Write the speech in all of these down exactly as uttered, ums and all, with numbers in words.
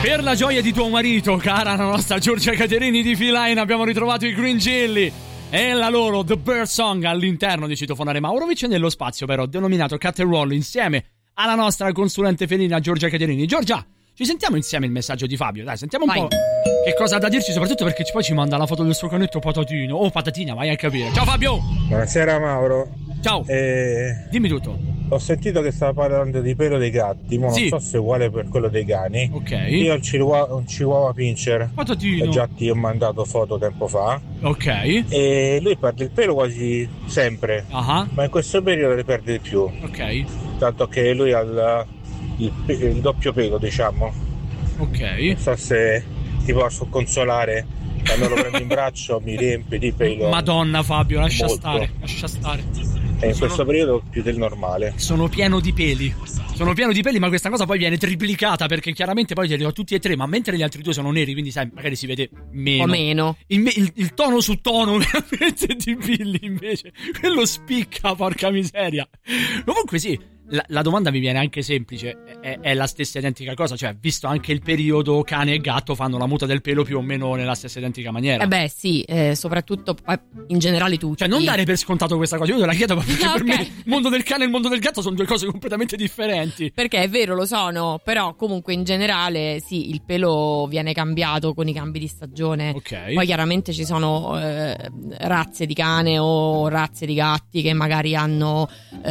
Per la gioia di tuo marito, cara la nostra Giorgia Caterini di Feline, abbiamo ritrovato i Green Jelly e la loro The Bird Song all'interno di Citofonare Maurovic, nello spazio però denominato Cut and Roll, insieme alla nostra consulente felina Giorgia Caterini. Giorgia, ci sentiamo insieme il messaggio di Fabio, dai, sentiamo un vai. po' che cosa ha da dirci, soprattutto perché poi ci manda la foto del suo canetto Patatino o Patatina, vai a capire. Ciao Fabio! Buonasera Mauro. Ciao, eh, dimmi tutto. Ho sentito che stava parlando di pelo dei gatti, ma sì. non so se è uguale per quello dei cani. Ok. Io ho un chihuahua, un chihuahua pincher. Patatino. E già ti ho mandato foto tempo fa. Ok. E lui perde il pelo quasi sempre. Uh-huh. Ma in questo periodo ne perde di più. Ok. Tanto che lui ha il, il, il doppio pelo, diciamo. Ok. Non so se ti posso consolare. Quando lo prendo in braccio mi riempie di pelo. Madonna Fabio, lascia molto. stare, lascia stare. E in sono, questo periodo più del normale. Sono pieno di peli. Sono pieno di peli, ma questa cosa poi viene triplicata perché chiaramente poi li ho tutti e tre, ma mentre gli altri due sono neri, quindi sai, magari si vede meno. O meno. Il, il, il tono su tono veramente di Billy invece. Quello spicca, porca miseria. Comunque sì. La, la domanda mi viene anche semplice, è, è la stessa identica cosa, cioè visto anche il periodo cane e gatto fanno la muta del pelo più o meno nella stessa identica maniera. Eh beh sì, eh, soprattutto in generale tutti. Cioè non dare per scontato questa cosa, io te la chiedo perché okay. per me il mondo del cane e il mondo del gatto sono due cose completamente differenti. Perché è vero, lo sono, però comunque in generale sì, il pelo viene cambiato con i cambi di stagione. Ok. Poi chiaramente ci sono eh, razze di cane o razze di gatti che magari hanno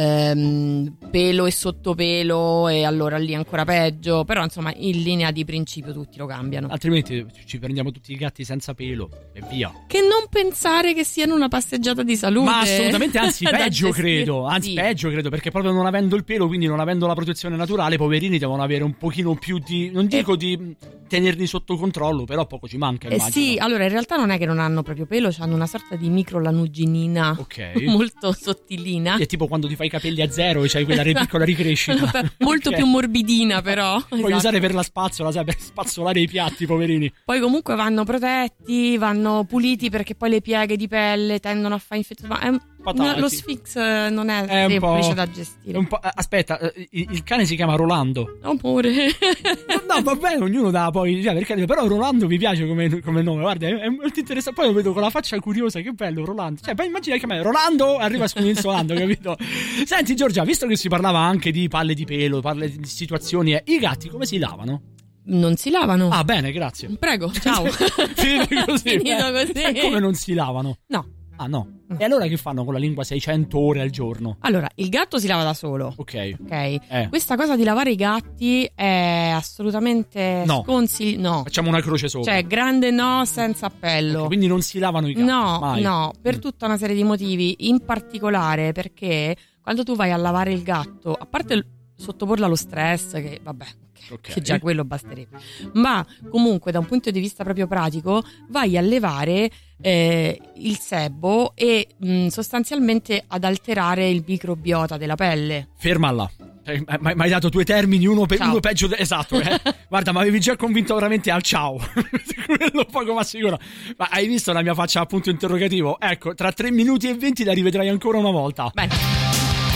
ehm, pelo e sottopelo e allora lì ancora peggio, però insomma in linea di principio tutti lo cambiano, altrimenti ci prendiamo tutti i gatti senza pelo e via. Che non pensare che siano una passeggiata di salute, ma assolutamente, anzi peggio credo, anzi sì. peggio credo, perché proprio non avendo il pelo, quindi non avendo la protezione naturale, i poverini devono avere un pochino più di, non dico eh. di tenerli sotto controllo, però poco ci manca, eh sì, allora in realtà non è che non hanno proprio pelo, hanno una sorta di micro lanuginina, ok, molto sottilina, è tipo quando ti fai i capelli a zero e c'hai quella piccola ricrescita molto okay. più morbidina però puoi esatto. usare per la spazzola, sai, per spazzolare i piatti, poverini. Poi comunque vanno protetti, vanno puliti, perché poi le pieghe di pelle tendono a fare infezioni, ma è un, lo Sphynx non è, è semplice da gestire, un po', aspetta, il, il cane si chiama Rolando. Amore. No, va bene, ognuno dà poi, cioè, perché, però Rolando mi piace come, come nome, guarda, è, è molto interessante. Poi lo vedo con la faccia curiosa, che bello Rolando, cioè poi immagina che a me Rolando arriva scodinzolando, capito? Senti Giorgia, visto che si parlava anche di palle di pelo, palle di situazioni, eh, i gatti come si lavano? Non si lavano. Ah, bene, grazie. Prego, ciao. Finito così. Finito così. Eh, come non si lavano? No. Ah, no. E allora che fanno con la lingua seicento ore al giorno? Allora, il gatto si lava da solo. Ok. Ok. Eh. Questa cosa di lavare i gatti è assolutamente no. sconsigliato. No. Facciamo una croce sopra. Cioè, grande no, senza appello. Okay, quindi non si lavano i gatti? No, mai. no, per mm. tutta una serie di motivi. In particolare perché quando tu vai a lavare il gatto, a parte il, sottoporla allo stress, che vabbè, okay. che già quello basterebbe, ma comunque da un punto di vista proprio pratico vai a levare eh, il sebo e mh, sostanzialmente ad alterare il microbiota della pelle. Ferma là. Mi hai dato due termini, uno, pe- uno peggio de- esatto, eh. Guarda, mi avevi già convinto veramente al ciao. Quello poco ma sicuro. Ma hai visto la mia faccia a punto interrogativo? Ecco, tra tre minuti e venti la rivedrai ancora una volta. Bene.